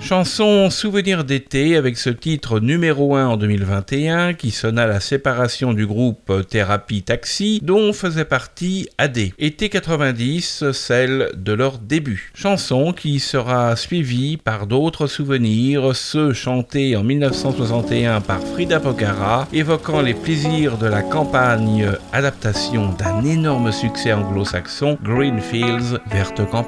Chanson souvenir d'été avec ce titre numéro 1 en 2021 qui sonna la séparation du groupe Thérapie Taxi dont faisait partie AD. Été 90, celle de leur début. Chanson qui sera suivie par d'autres souvenirs, ceux chantés en 1961 par Frida Pocara, évoquant les plaisirs de la campagne adaptation d'un énorme succès anglo-saxon, Green Fields, Verte Campagne.